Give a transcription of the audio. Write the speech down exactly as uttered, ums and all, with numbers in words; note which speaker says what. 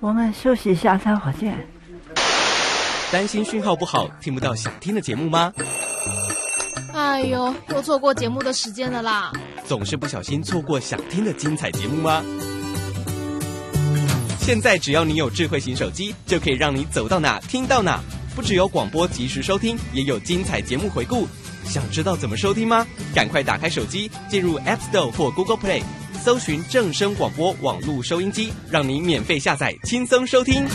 Speaker 1: 我们休息一下，待会儿见。
Speaker 2: 担心讯号不好，听不到想听的节目吗？
Speaker 3: 哎呦，又错过节目的时间了啦！
Speaker 2: 总是不小心错过想听的精彩节目吗？现在只要你有智慧型手机，就可以让你走到哪听到哪。不只有广播及时收听，也有精彩节目回顾。想知道怎么收听吗？赶快打开手机，进入 App Store 或 Google Play， 搜寻正声广播网络收音机，让你免费下载，轻松收听。